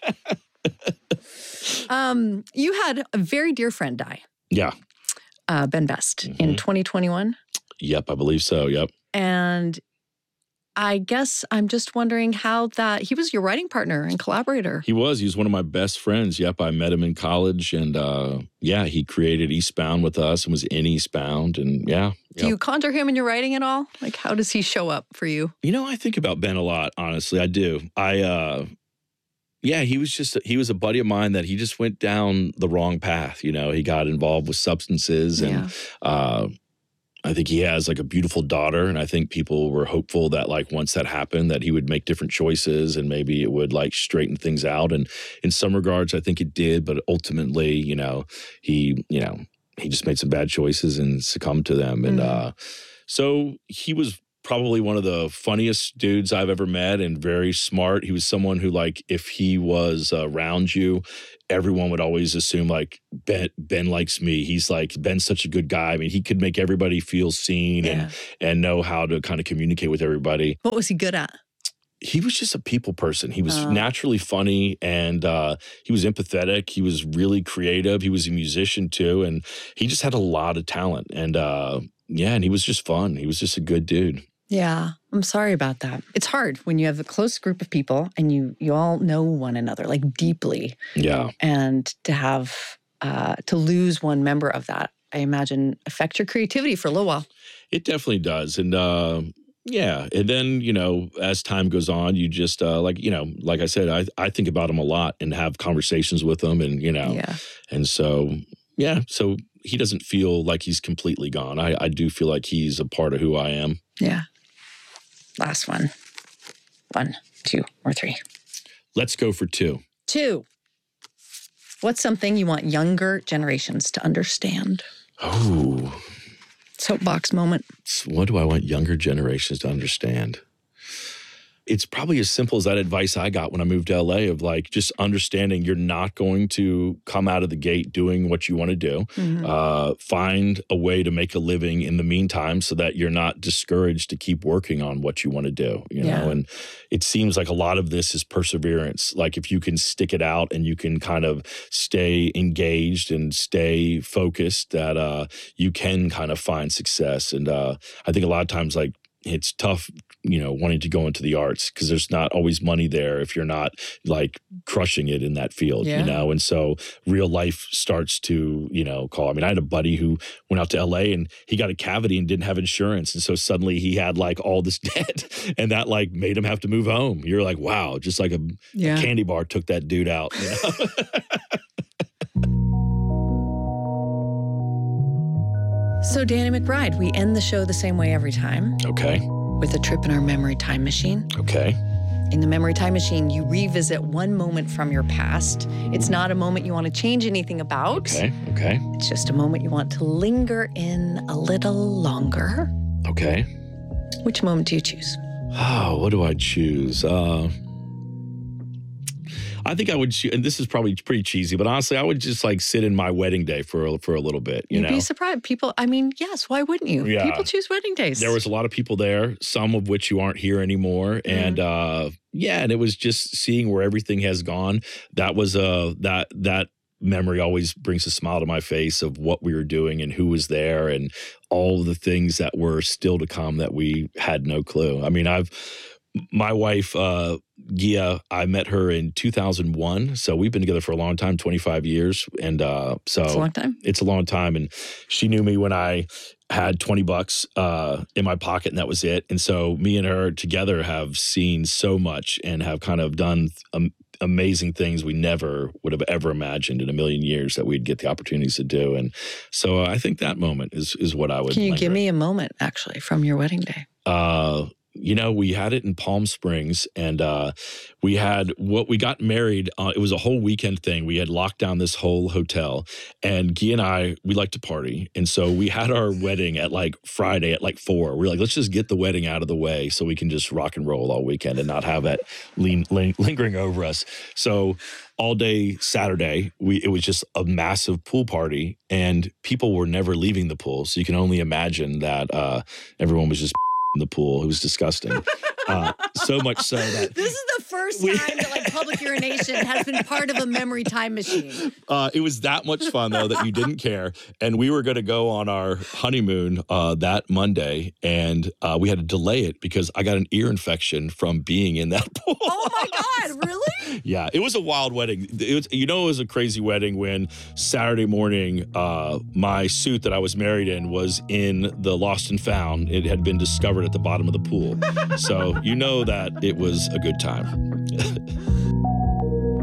Um, you had a very dear friend die, yeah. uh, Ben Best, in Mhm. twenty twenty-one. Yep, I believe so. Yep. And I guess I'm just wondering how that, he was your writing partner and collaborator. He was. He was one of my best friends. Yep, I met him in college, and uh, yeah, he created Eastbound with us and was in Eastbound, and yeah. Do yep. you conjure him in your writing at all? Like, how does he show up for you? You know, I think about Ben a lot. Honestly, I do. I uh, yeah, he was just, he was a buddy of mine that he just went down the wrong path. You know, he got involved with substances and, Yeah. uh, I think he has like a beautiful daughter. And I think people were hopeful that like once that happened, that he would make different choices and maybe it would like straighten things out. And in some regards, I think it did. But ultimately, you know, he, you know, he just made some bad choices and succumbed to them. And Mm. uh, so he was probably one of the funniest dudes I've ever met and very smart. He was someone who like, if he was uh, around you, everyone would always assume like Ben, Ben likes me. He's like, Ben's such a good guy. I mean, he could make everybody feel seen Yeah. and, and know how to kind of communicate with everybody. What was he good at? He was just a people person. He was Oh. naturally funny and uh, he was empathetic. He was really creative. He was a musician too. And he just had a lot of talent. And uh, yeah, and he was just fun. He was just a good dude. Yeah, I'm sorry about that. It's hard when you have a close group of people and you you all know one another like deeply. Yeah. And to have uh, to lose one member of that, I imagine, affect your creativity for a little while. It definitely does. And uh, yeah. And then, you know, as time goes on, you just uh, like, you know, like I said, I, I think about him a lot and have conversations with him and, you know, Yeah. and so, yeah. So he doesn't feel like he's completely gone. I, I do feel like he's a part of who I am. Yeah. Last one. One, two, or three. Let's go for two. Two. What's something you want younger generations to understand? Oh, Soapbox moment. what do I want younger generations to understand? It's probably as simple as that advice I got when I moved to L A of like just understanding you're not going to come out of the gate doing what you want to do. Mhm. Uh, find a way to make a living in the meantime so that you're not discouraged to keep working on what you want to do, you Yeah. know? And it seems like a lot of this is perseverance. Like if you can stick it out and you can kind of stay engaged and stay focused, that uh, you can kind of find success. And uh, I think a lot of times like it's tough, you know, wanting to go into the arts because there's not always money there if you're not like crushing it in that field, Yeah. you know? And so real life starts to, you know, call. I mean, I had a buddy who went out to L A and he got a cavity and didn't have insurance. And so suddenly he had like all this debt and that like made him have to move home. You're like, wow, just like a, Yeah. a candy bar took that dude out, you know? So, Danny McBride, we end the show the same way every time Okay. with a trip in our memory time machine. Okay. In the memory time machine, you revisit one moment from your past. It's not a moment you want to change anything about. Okay. Okay. It's just a moment you want to linger in a little longer. Okay. Which moment do you choose? Oh, what do I choose? Uh, I think I would choose, and this is probably pretty cheesy, but honestly, I would just like sit in my wedding day for a, for a little bit, you You'd know? be surprised. People, I mean, yes, why wouldn't you? Yeah. People choose wedding days. There was a lot of people there, some of which you aren't here anymore. And uh, yeah, and it was just seeing where everything has gone. That was uh, that that memory always brings a smile to my face of what we were doing and who was there and all the things that were still to come that we had no clue. I mean, I've my wife, uh, Gia, I met her in two thousand one. So we've been together for a long time, twenty-five years. And uh, so It's a long time. It's a long time. And she knew me when I had twenty bucks uh, in my pocket and that was it. And so me and her together have seen so much and have kind of done um, amazing things we never would have ever imagined in a million years that we'd get the opportunities to do. And so I think that moment is is what I would Can you linger give me a moment, actually, from your wedding day? uh, you know, we had it in Palm Springs and uh, we had what we got married. Uh, it was a whole weekend thing. We had locked down this whole hotel and Guy and I, we like to party. And so we had our wedding at like Friday at like four. We are like, let's just get the wedding out of the way so we can just rock and roll all weekend and not have it lean, ling- lingering over us. So all day Saturday, we it was just a massive pool party and people were never leaving the pool. So you can only imagine that uh, everyone was just in the pool. It was disgusting. Uh, so much so that This is the first time that like public urination has been part of a memory time machine. uh, it was that much fun though that you didn't care. And we were going to go on our honeymoon uh, that Monday, and uh, we had to delay it because I got an ear infection from being in that pool. Oh my God, really? Yeah, it was a wild wedding. It was, you know, it was a crazy wedding when Saturday morning, uh, my suit that I was married in was in the lost and found. It had been discovered at the bottom of the pool. So you know that it was a good time.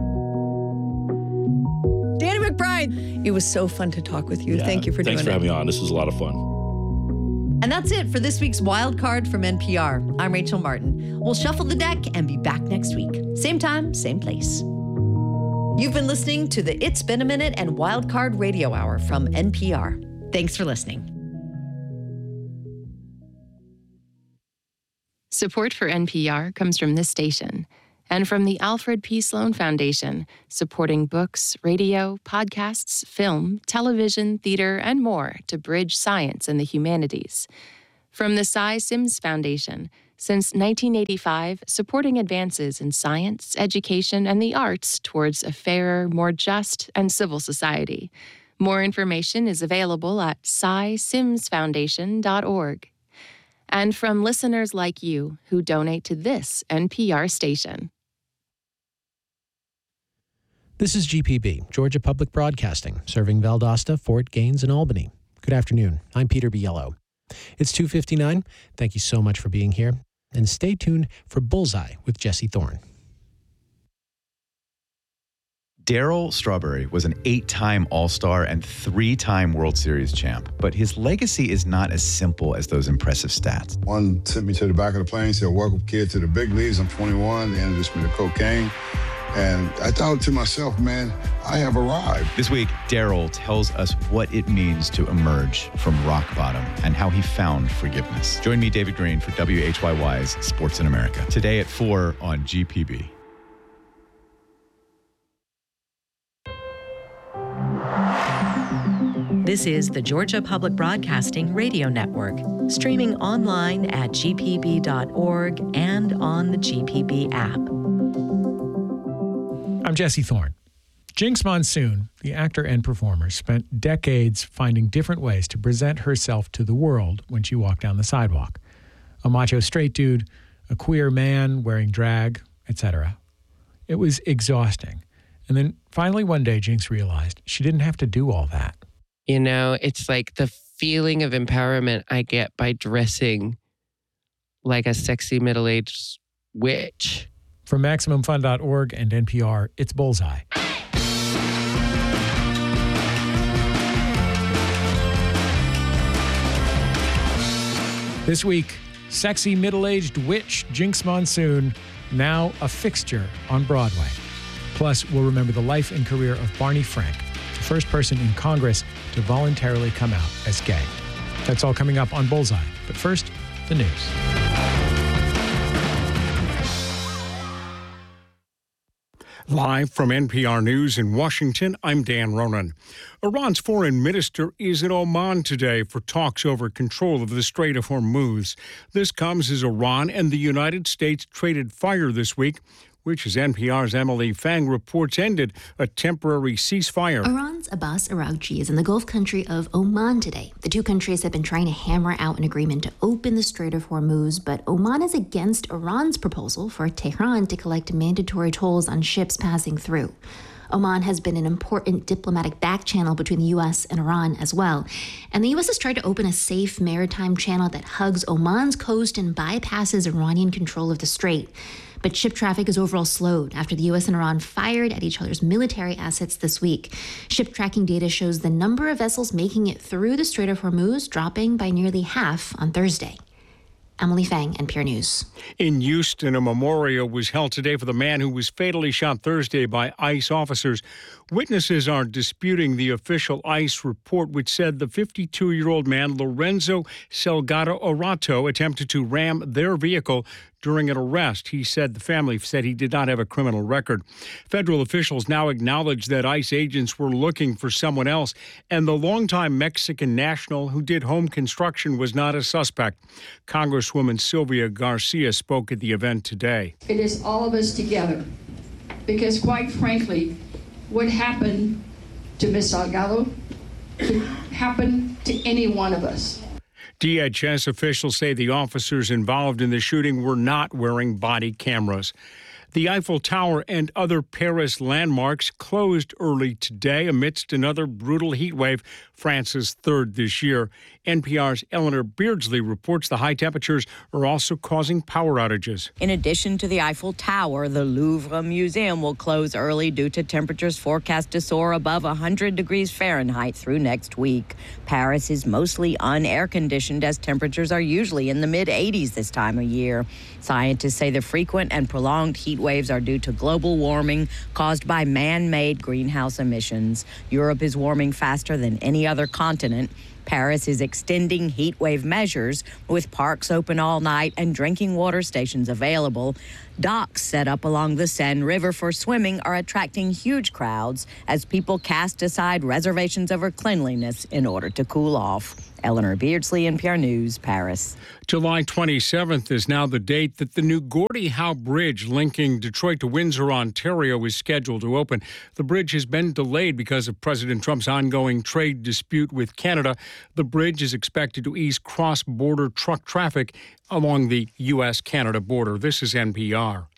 right. It was so fun to talk with you. Yeah, Thank you for doing Thanks it. for having me on. This was a lot of fun. And that's it for this week's Wild Card from N P R. I'm Rachel Martin. We'll shuffle the deck and be back next week. Same time, same place. You've been listening to the It's Been a Minute and Wild Card Radio Hour from N P R. Thanks for listening. Support for N P R comes from this station and from the Alfred P. Sloan Foundation, supporting books, radio, podcasts, film, television, theater, and more to bridge science and the humanities. From the Cy Sims Foundation, since nineteen eighty-five, supporting advances in science, education, and the arts towards a fairer, more just, and civil society. More information is available at cy sims foundation dot org. And from listeners like you who donate to this N P R station. This is G P B, Georgia Public Broadcasting, serving Valdosta, Fort Gaines, and Albany. Good afternoon. I'm Peter Biello. It's two fifty-nine. Thank you so much for being here. And stay tuned for Bullseye with Jesse Thorne. Darryl Strawberry was an eight-time All-Star and three-time World Series champ, but his legacy is not as simple as those impressive stats. One sent me to the back of the plane, said, "Welcome, kid, to the big leagues. I'm twenty-one. They introduced me to cocaine." And I thought to myself, man, I have arrived. This week, Darryl tells us what it means to emerge from rock bottom and how he found forgiveness. Join me, David Green, for W H Y Y's Sports in America, today at four on G P B. This is the Georgia Public Broadcasting Radio Network, streaming online at g p b dot org and on the G P B app. I'm Jesse Thorne. Jinx Monsoon, the actor and performer, spent decades finding different ways to present herself to the world when she walked down the sidewalk. A macho straight dude, a queer man wearing drag, et cetera. It was exhausting. And then finally one day, Jinx realized she didn't have to do all that. You know, it's like the feeling of empowerment I get by dressing like a sexy middle-aged witch. From Maximum Fun dot org and N P R, it's Bullseye. This week, sexy middle-aged witch Jinx Monsoon, now a fixture on Broadway. Plus, we'll remember the life and career of Barney Frank, the first person in Congress to voluntarily come out as gay. That's all coming up on Bullseye. But first, the news. Live from N P R News in Washington, I'm Dan Ronan. Iran's foreign minister is in Oman today for talks over control of the Strait of Hormuz. This comes as Iran and the United States traded fire this week, which, as N P R's Emily Fang reports, ended a temporary ceasefire. Iran's Abbas Araghchi is in the Gulf country of Oman today. The two countries have been trying to hammer out an agreement to open the Strait of Hormuz, but Oman is against Iran's proposal for Tehran to collect mandatory tolls on ships passing through. Oman has been an important diplomatic back channel between the U S and Iran as well. And the U S has tried to open a safe maritime channel that hugs Oman's coast and bypasses Iranian control of the strait. But ship traffic is overall slowed after the U S and Iran fired at each other's military assets this week. Ship tracking data shows the number of vessels making it through the Strait of Hormuz dropping by nearly half on Thursday. Emily Fang, N P R News. In Houston, a memorial was held today for the man who was fatally shot Thursday by ICE officers. Witnesses are disputing the official ICE report, which said the fifty-two-year-old man, Lorenzo Salgado Orato, attempted to ram their vehicle during an arrest. He said the family said he did not have a criminal record. Federal officials now acknowledge that ICE agents were looking for someone else, and the longtime Mexican national who did home construction was not a suspect. Congresswoman Sylvia Garcia spoke at the event today. It is all of us together, because quite frankly, what happened to Miz Salgado could happen to any one of us. D H S officials say the officers involved in the shooting were not wearing body cameras. The Eiffel Tower and other Paris landmarks closed early today amidst another brutal heat wave, France's third this year. N P R's Eleanor Beardsley reports the high temperatures are also causing power outages. In addition to the Eiffel Tower, the Louvre Museum will close early due to temperatures forecast to soar above one hundred degrees Fahrenheit through next week. Paris is mostly unair conditioned as temperatures are usually in the mid eighties this time of year. Scientists say the frequent and prolonged heat waves are due to global warming caused by man-made greenhouse emissions. Europe is warming faster than any other continent. Paris is extending heat wave measures with parks open all night and drinking water stations available. Docks set up along the Seine River for swimming are attracting huge crowds as people cast aside reservations over cleanliness in order to cool off. Eleanor Beardsley, N P R News, Paris. July twenty-seventh is now the date that the new Gordie Howe Bridge linking Detroit to Windsor, Ontario is scheduled to open. The bridge has been delayed because of President Trump's ongoing trade dispute with Canada. The bridge is expected to ease cross-border truck traffic along the U S Canada border. This is N P R.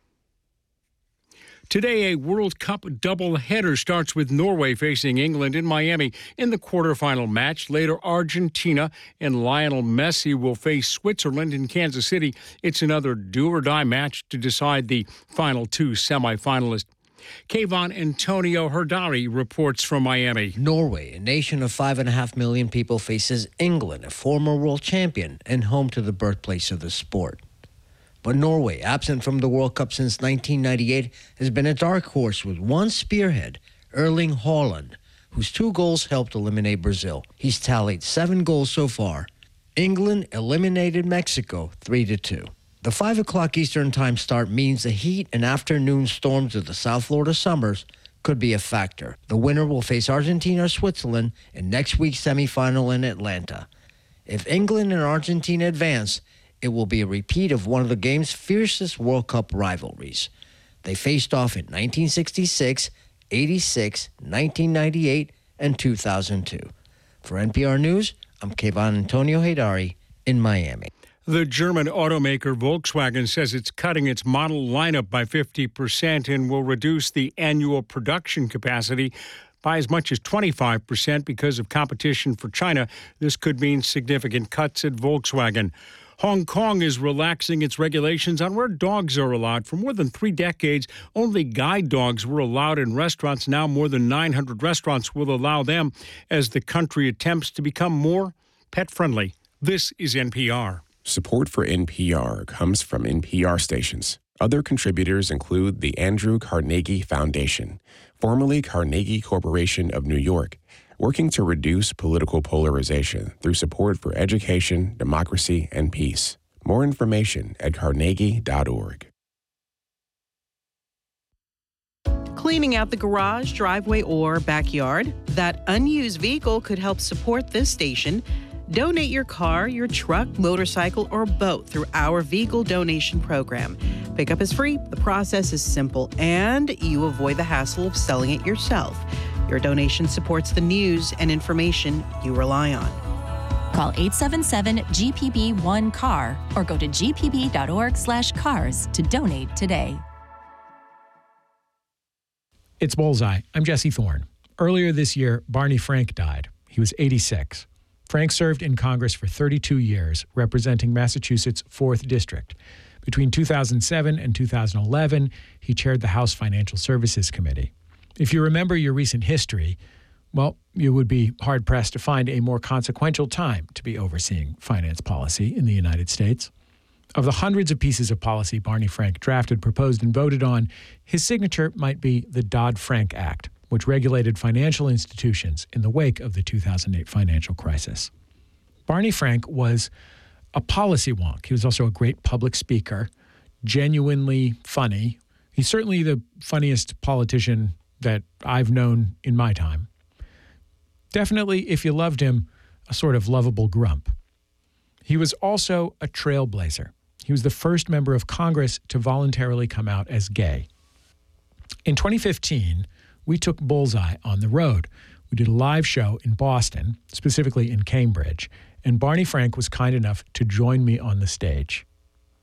Today, a World Cup doubleheader starts with Norway facing England in Miami in the quarterfinal match. Later, Argentina and Lionel Messi will face Switzerland in Kansas City. It's another do-or-die match to decide the final two semifinalists. Kayvon Antonio Herdari reports from Miami. Norway, a nation of five and a half million people, faces England, a former world champion and home to the birthplace of the sport. But Norway, absent from the World Cup since nineteen ninety-eight, has been a dark horse with one spearhead, Erling Haaland, whose two goals helped eliminate Brazil. He's tallied seven goals so far. England eliminated Mexico three to two. The five o'clock Eastern Time start means the heat and afternoon storms of the South Florida summers could be a factor. The winner will face Argentina or Switzerland in next week's semifinal in Atlanta. If England and Argentina advance, it will be a repeat of one of the game's fiercest World Cup rivalries. They faced off in nineteen sixty-six, eighty-six, nineteen ninety-eight, and two thousand two. For N P R News, I'm Kayvon Antonio Herdari in Miami. The German automaker Volkswagen says it's cutting its model lineup by fifty percent and will reduce the annual production capacity by as much as twenty-five percent because of competition for China. This could mean significant cuts at Volkswagen. Hong Kong is relaxing its regulations on where dogs are allowed. For more than three decades, only guide dogs were allowed in restaurants. Now more than nine hundred restaurants will allow them as the country attempts to become more pet-friendly. This is N P R. Support for N P R comes from N P R stations. Other contributors include the Andrew Carnegie Foundation, formerly Carnegie Corporation of New York, working to reduce political polarization through support for education, democracy, and peace. More information at carnegie dot org. Cleaning out the garage, driveway, or backyard? That unused vehicle could help support this station. Donate your car, your truck, motorcycle, or boat through our vehicle donation program. Pickup is free, the process is simple, and you avoid the hassle of selling it yourself. Your donation supports the news and information you rely on. Call eight seven seven G P B one C A R or go to g p b dot org slash cars to donate today. It's Bullseye. I'm Jesse Thorne. Earlier this year, Barney Frank died. He was eighty-six. Frank served in Congress for thirty-two years, representing Massachusetts' fourth District. Between two thousand seven and two thousand eleven, he chaired the House Financial Services Committee. If you remember your recent history, well, you would be hard-pressed to find a more consequential time to be overseeing finance policy in the United States. Of the hundreds of pieces of policy Barney Frank drafted, proposed, and voted on, his signature might be the Dodd-Frank Act, which regulated financial institutions in the wake of the two thousand eight financial crisis. Barney Frank was a policy wonk. He was also a great public speaker, genuinely funny. He's certainly the funniest politician that I've known in my time. Definitely, if you loved him, a sort of lovable grump. He was also a trailblazer. He was the first member of Congress to voluntarily come out as gay. In twenty fifteen, we took Bullseye on the road. We did a live show in Boston, specifically in Cambridge, and Barney Frank was kind enough to join me on the stage.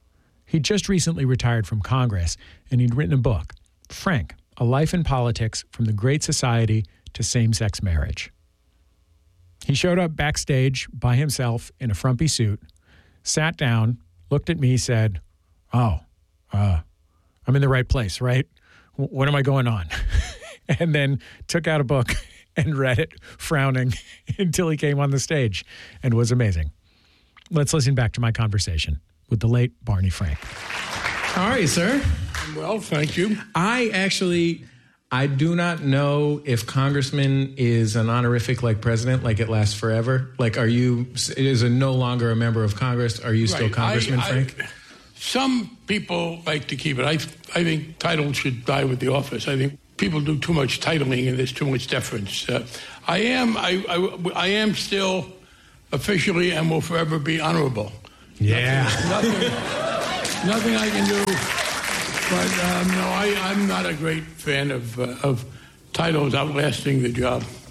He'd just recently retired from Congress, and he'd written a book, Frank, A Life in Politics from the Great Society to Same-Sex Marriage. He showed up backstage by himself in a frumpy suit, sat down, looked at me, said, oh, uh, I'm in the right place, right? W- what am I going on? And then took out a book and read it, frowning, until he came on the stage, and was amazing. Let's listen back to my conversation with the late Barney Frank. How are you, sir? Well, thank you. I actually, I do not know if congressman is an honorific like president, like it lasts forever. Like, are you, is a no longer a member of Congress? Are you still Right. Congressman I, Frank? I, some people like to keep it. I, I think titles should die with the office. I think people do too much titling and there's too much deference. Uh, I am, I, I, I am still officially and will forever be honorable. Yeah. Nothing, nothing, nothing I can do. But um, no, I, I'm not a great fan of uh, of titles outlasting the job.